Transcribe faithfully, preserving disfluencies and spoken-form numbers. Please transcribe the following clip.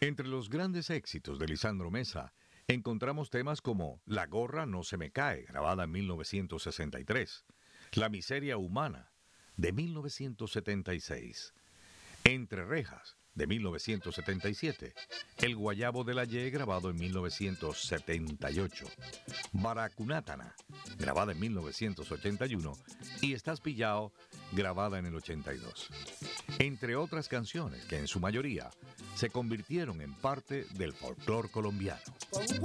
Entre los grandes éxitos de Lisandro Mesa, encontramos temas como La gorra no se me cae, grabada en mil novecientos sesenta y tres, La miseria humana, de mil novecientos setenta y seis, Entre rejas, de mil novecientos setenta y siete, El guayabo de la Ye, grabado en mil novecientos setenta y ocho, Baracunátana, grabada en mil novecientos ochenta y uno, y Estás pillao, grabada en el ochenta y dos. Entre otras canciones que en su mayoría se convirtieron en parte del folclore colombiano.